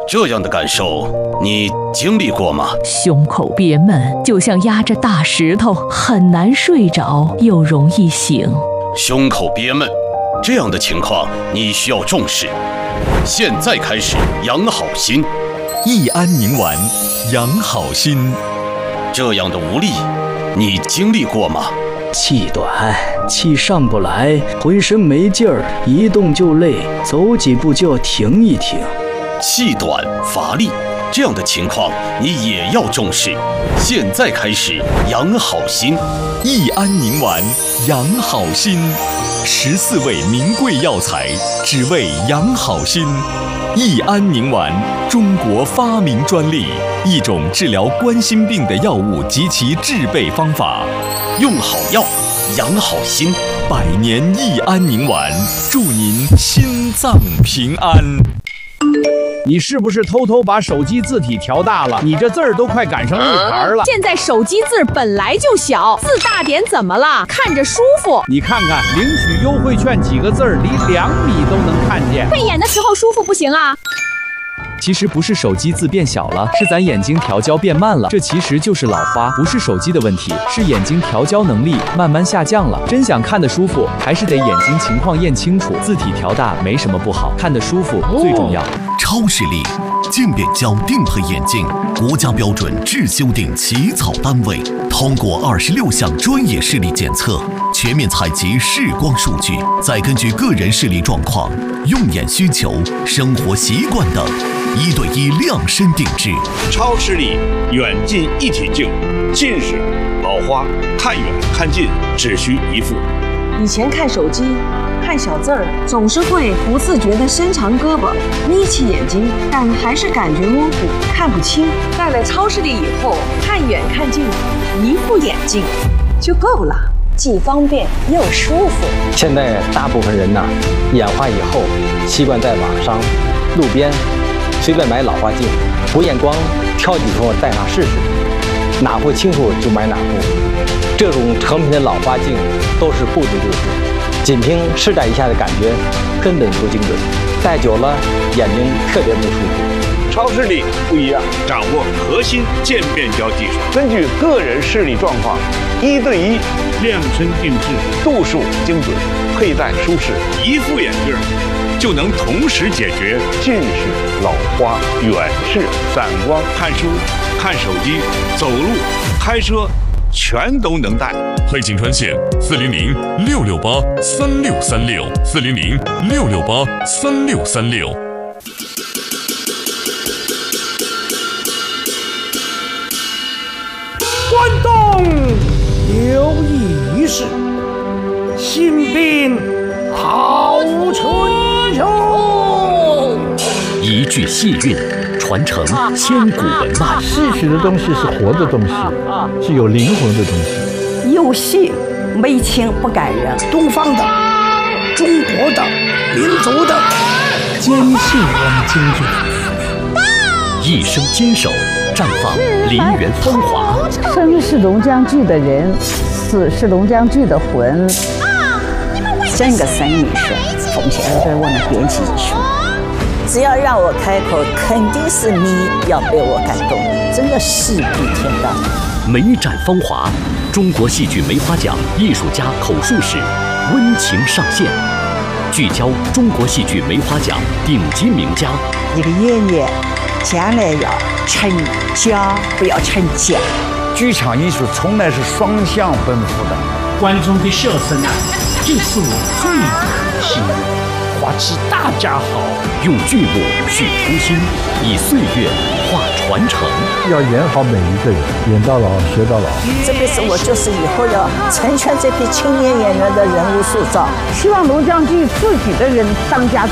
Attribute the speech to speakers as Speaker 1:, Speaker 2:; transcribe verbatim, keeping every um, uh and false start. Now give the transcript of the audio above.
Speaker 1: 这样的感受你经历过吗？
Speaker 2: 胸口憋闷，就像压着大石头，很难睡着，又容易醒。
Speaker 1: 胸口憋闷，这样的情况你需要重视。现在开始养好心，
Speaker 3: 益安宁丸养好心。
Speaker 1: 这样的无力，你经历过吗？
Speaker 4: 气短，气上不来，浑身没劲儿，一动就累，走几步就要停一停。
Speaker 1: 气短乏力，这样的情况你也要重视。现在开始养好心，
Speaker 3: 益安宁丸养好心，十四味名贵药材，只为养好心。益安宁丸，中国发明专利，一种治疗冠心病的药物及其制备方法。
Speaker 1: 用好药，养好心，
Speaker 3: 百年益安宁丸，祝您心脏平安。
Speaker 5: 你是不是偷偷把手机字体调大了？你这字儿都快赶上日牌了。
Speaker 6: 现在手机字本来就小，字大点怎么了？看着舒服。
Speaker 5: 你看看领取优惠券几个字儿，离两米都能看见。
Speaker 6: 慧眼的时候舒服不行啊。
Speaker 7: 其实不是手机字变小了，是咱眼睛调焦变慢了。这其实就是老花，不是手机的问题，是眼睛调焦能力慢慢下降了。真想看得舒服，还是得眼睛情况验清楚。字体调大没什么不好，看得舒服最重要。
Speaker 8: 超视力渐变焦定配眼镜，国家标准制修订起草单位，通过二十六项专业视力检测，全面采集视光数据，再根据个人视力状况、用眼需求、生活习惯等，一对一量身定制。
Speaker 9: 超视力远近一体镜，近视、老花、看远看近只需一副。
Speaker 10: 以前看手机看小字儿，总是会不自觉地伸长胳膊，眯起眼睛，但还是感觉模糊，看不清。戴了超视力以后，看远看近，一副眼镜就够了，既方便又舒服。
Speaker 11: 现在大部分人呢，眼花以后习惯在网上、路边随便买老花镜，不验光，挑几副戴上试试，哪副清楚就买哪副。这种成品的老花镜都是不足就数，仅凭试戴一下的感觉根本不精准，戴久了眼睛特别不舒服。
Speaker 9: 超视力不一样，掌握核心渐变焦技术，根据个人视力状况，一对一量身定制，度数精准，佩戴舒适，一副眼镜就能同时解决近视、老花、远视、散光、看书、看手机、走路、开车，全都能戴。
Speaker 3: 汇景专线四零零六六八三六三六四零零六六八三六三六。
Speaker 12: 关东有一事，新兵好春秋。
Speaker 13: 一句戏韵，传承千古文脉。
Speaker 14: 戏曲的东西是活的东西，是有灵魂的东西。
Speaker 15: 有戏没情不感人。
Speaker 12: 东方的、中国的、民族的，坚信我们京剧。
Speaker 13: 一生坚守，绽放梨园风华。
Speaker 16: 生是龙江剧的人，死是龙江剧的魂。
Speaker 15: 整个生意是奉献给我的编辑艺术。只要让我开口，肯定是你要被我感动，真的戏比天大。
Speaker 13: 梅展风华，中国戏剧梅花奖艺术家口述史温情上线，聚焦中国戏剧梅花奖顶级名家。
Speaker 15: 一个演员将来要成家，不要成家。
Speaker 17: 剧场艺术从来是双向奔赴的，
Speaker 12: 观众的笑声啊，就是我最大的心愿。花枝大家好，
Speaker 13: 用剧目续初心，以岁月化传承。
Speaker 14: 要演好每一个人，演到老学到老。
Speaker 15: 这辈子我就是以后要成全这批青年演员的人物塑造。
Speaker 16: 希望龙江剧自己的人当家。